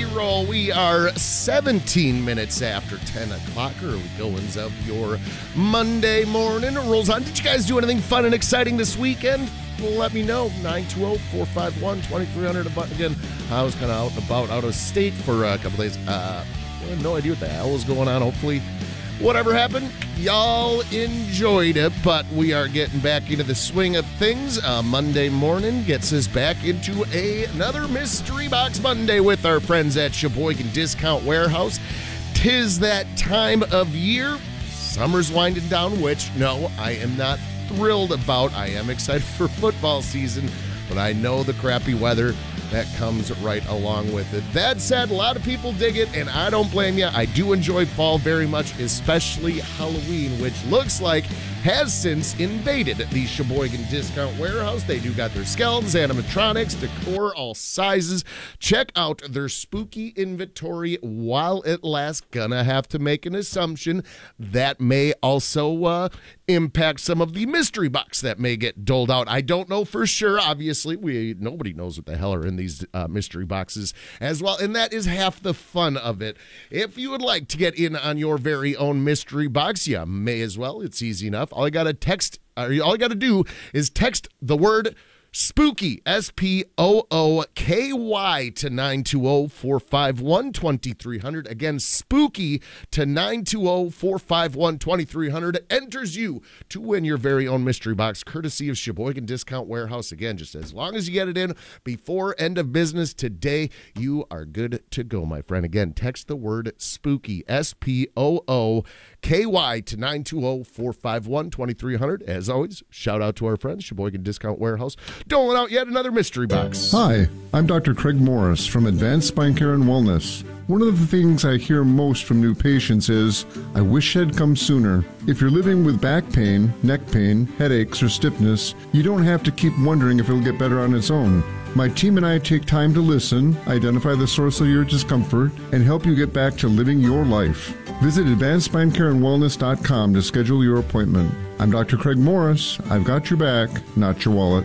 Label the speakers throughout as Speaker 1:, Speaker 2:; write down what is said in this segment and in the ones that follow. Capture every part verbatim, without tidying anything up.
Speaker 1: roll. We are seventeen minutes after ten o'clock. Early goings of your Monday morning. It rolls on. Did you guys do anything fun and exciting this weekend? Let me know. nine two zero, four five one, two three zero zero. Again, I was kind of out and about, out of state for a couple days. Uh, I had no idea what the hell was going on. Hopefully, whatever happened, y'all enjoyed it, but we are getting back into the swing of things. Uh, Monday morning gets us back into a, another Mystery Box Monday with our friends at Sheboygan Discount Warehouse. Tis that time of year. Summer's winding down, which, no, I am not thrilled about. I am excited for football season, but I know the crappy weather that comes right along with it. That said, a lot of people dig it, and I don't blame you. I do enjoy fall very much, especially Halloween, which looks like has since invaded the Sheboygan Discount Warehouse. They do got their skeletons, animatronics, decor, all sizes. Check out their spooky inventory while it lasts. Gonna have to make an assumption that may also uh, impact some of the mystery box that may get doled out. I don't know for sure. Obviously, we nobody knows what the hell are in these uh, mystery boxes as well, and that is half the fun of it. If you would like to get in on your very own mystery box, you may as well. It's easy enough. All you got to text, or all you got to do is text the word SPOOKY, S P O O K Y, to nine two zero, four five one, two three zero zero. Again, SPOOKY to nine two zero, four five one, two three zero zero. Enters you to win your very own mystery box, courtesy of Sheboygan Discount Warehouse. Again, just as long as you get it in before end of business today, you are good to go, my friend. Again, text the word SPOOKY, S P O O K Y, to nine two zero, four five one, two three zero zero. As always, shout out to our friends, Sheboygan Discount Warehouse, doling out yet another mystery box.
Speaker 2: Hi, I'm Doctor Craig Morris from Advanced Spine Care and Wellness. One of the things I hear most from new patients is, I wish it had come sooner. If you're living with back pain, neck pain, headaches, or stiffness, you don't have to keep wondering if it'll get better on its own. My team and I take time to listen, identify the source of your discomfort, and help you get back to living your life. Visit advanced spine care and wellness dot com to schedule your appointment. I'm Doctor Craig Morris. I've got your back, not your wallet.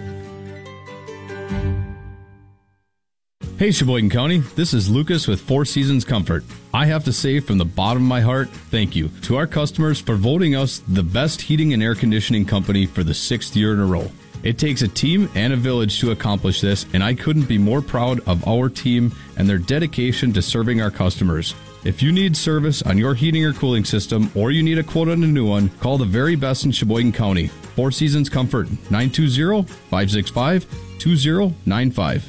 Speaker 3: Hey Sheboygan County, this is Lucas with Four Seasons Comfort. I have to say from the bottom of my heart, thank you to our customers for voting us the best heating and air conditioning company for the sixth year in a row. It takes a team and a village to accomplish this, and I couldn't be more proud of our team and their dedication to serving our customers. If you need service on your heating or cooling system, or you need a quote on a new one, call the very best in Sheboygan County. Four Seasons Comfort, nine two zero, five six five, two zero nine five.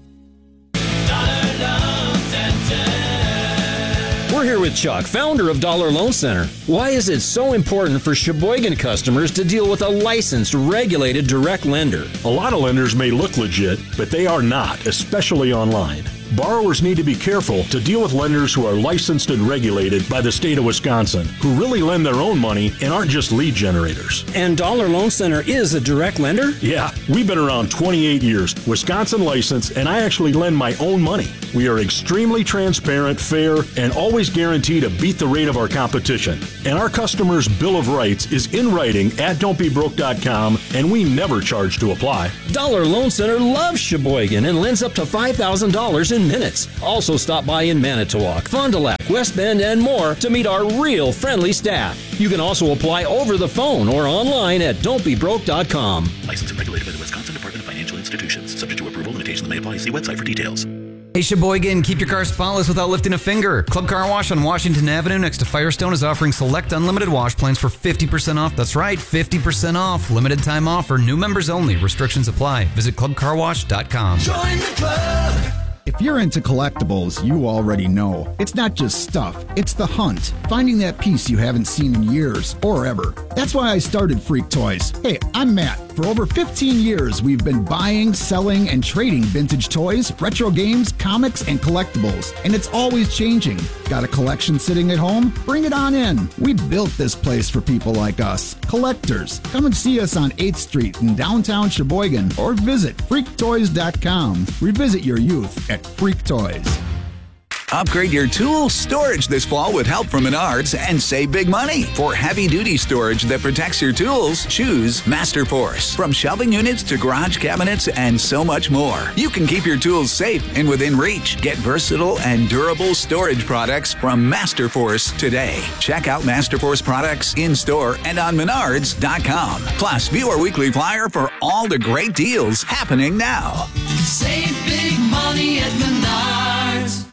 Speaker 4: We're here with Chuck, founder of Dollar Loan Center. Why is it so important for Sheboygan customers to deal with a licensed, regulated direct lender?
Speaker 5: A lot of lenders may look legit, but they are not, especially online. Borrowers need to be careful to deal with lenders who are licensed and regulated by the state of Wisconsin, who really lend their own money and aren't just lead generators.
Speaker 4: And Dollar Loan Center is a direct lender?
Speaker 5: Yeah, we've been around twenty-eight years, Wisconsin licensed, and I actually lend my own money. We are extremely transparent, fair, and always guarantee to beat the rate of our competition. And our customers' Bill of Rights is in writing at don't be broke dot com, and we never charge to apply.
Speaker 4: Dollar Loan Center loves Sheboygan and lends up to five thousand dollars in minutes. Also stop by in Manitowoc, Fond du Lac, West Bend, and more to meet our real friendly staff. You can also apply over the phone or online at don't be broke dot com.
Speaker 6: Licensed and regulated by the Wisconsin Department of Financial Institutions. Subject to approval, limitations may apply. See website for details.
Speaker 7: Hey Sheboygan, keep your car spotless without lifting a finger. Club Car Wash on Washington Avenue next to Firestone is offering select unlimited wash plans for fifty percent off. That's right, fifty percent off. Limited time offer, new members only. Restrictions apply. Visit club car wash dot com.
Speaker 8: Join the club. If you're into collectibles, you already know. It's not just stuff, it's the hunt. Finding that piece you haven't seen in years or ever. That's why I started Freak Toys. Hey, I'm Matt. For over fifteen years, we've been buying, selling, and trading vintage toys, retro games, comics, and collectibles. And it's always changing. Got a collection sitting at home? Bring it on in. We built this place for people like us, collectors. Come and see us on eighth street in downtown Sheboygan or visit freak toys dot com. Revisit your youth at Freak Toys.
Speaker 9: Upgrade your tool storage this fall with help from Menards and save big money. For heavy-duty storage that protects your tools, choose Master Force. From shelving units to garage cabinets and so much more, you can keep your tools safe and within reach. Get versatile and durable storage products from Master Force today. Check out Master Force products in-store and on Menards dot com. Plus, view our weekly flyer for all the great deals happening now.
Speaker 10: Save big money at Menards.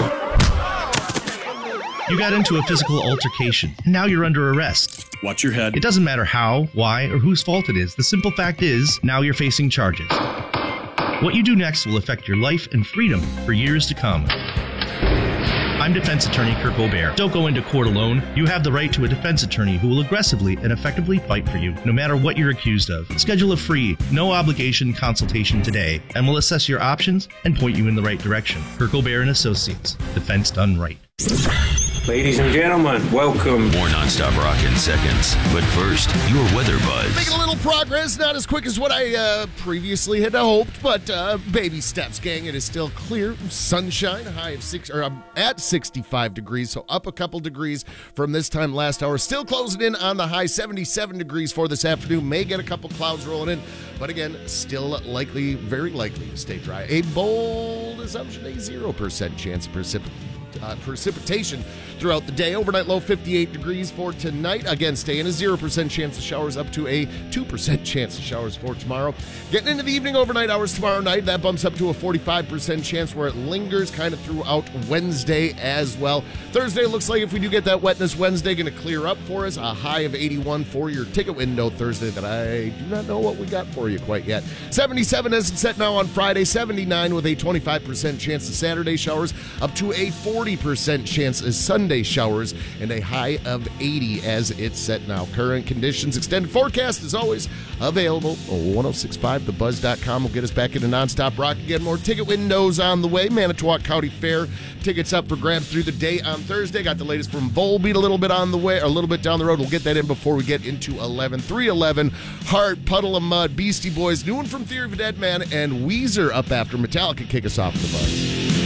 Speaker 11: You got into a physical altercation, and now you're under arrest.
Speaker 12: Watch your head.
Speaker 11: It doesn't matter how, why, or whose fault it is. The simple fact is, now you're facing charges. What you do next will affect your life and freedom for years to come. I'm defense attorney Kirk Aubert. Don't go into court alone. You have the right to a defense attorney who will aggressively and effectively fight for you, no matter what you're accused of. Schedule a free, no obligation consultation today, and we'll assess your options and point you in the right direction. Kirk Aubert and Associates. Defense done right.
Speaker 13: Ladies and gentlemen, welcome.
Speaker 14: More nonstop rock in seconds. But first, your weather buzz.
Speaker 1: Making a little progress, not as quick as what I uh, previously had hoped, but uh, baby steps, gang. It is still clear. Sunshine, high of six, or um, at sixty-five degrees, so up a couple degrees from this time last hour. Still closing in on the high, seventy-seven degrees for this afternoon. May get a couple clouds rolling in, but again, still likely, very likely to stay dry. A bold assumption, a zero percent chance of precipitation. Uh, precipitation throughout the day. Overnight low fifty-eight degrees for tonight. Again, staying a zero percent chance of showers up to a two percent chance of showers for tomorrow. Getting into the evening overnight hours tomorrow night, that bumps up to a forty-five percent chance where it lingers kind of throughout Wednesday as well. Thursday looks like if we do get that wetness Wednesday, going to clear up for us. A high of eighty-one for your ticket window Thursday that I do not know what we got for you quite yet. seventy-seven as it's set now on Friday. seventy-nine with a twenty-five percent chance of Saturday showers up to a forty percent chance of Sunday showers and a high of eighty as it's set now. Current conditions, extended forecast is always available. ten sixty-five the buzz dot com will get us back into nonstop rock again. More ticket windows on the way. Manitowoc County Fair tickets up for grabs through the day on Thursday. Got the latest from Volbeat a little bit on the way, or a little bit down the road. We'll get that in before we get into eleven. three eleven, Heart, Puddle of Mud, Beastie Boys, new one from Theory of a Dead Man, and Weezer up after Metallica kick us off the buzz.